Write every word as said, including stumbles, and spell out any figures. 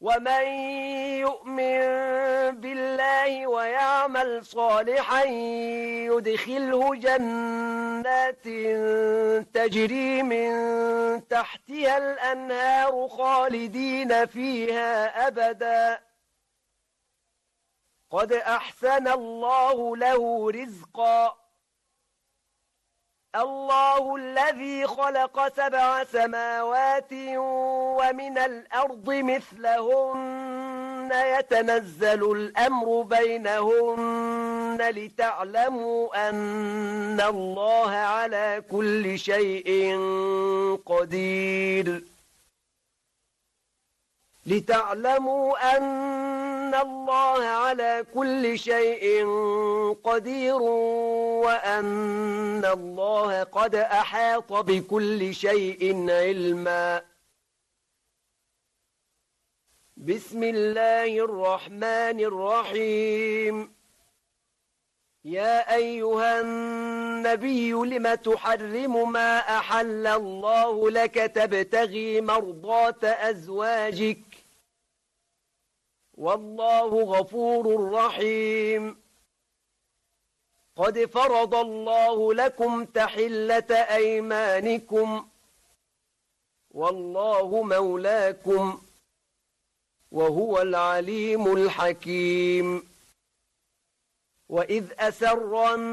ومن يؤمن بالله ويعمل صالحا يدخله جنات تجري من تحتها الأنهار خالدين فيها أبدا قد أحسن الله له رزقا الله الذي خلق سبع سماوات ومن الأرض مثلهن يتنزل الأمر بينهن لتعلموا أن الله على كل شيء قدير لتعلموا أن الله على كل شيء قدير وأن الله قد أحاط بكل شيء علما بسم الله الرحمن الرحيم يا أيها النبي لم تحرم ما أحل الله لك تبتغي مرضات أزواجك والله غفور رحيم قد فرض الله لكم تحلة أيمانكم والله مولاكم وهو العليم الحكيم وإذ أسر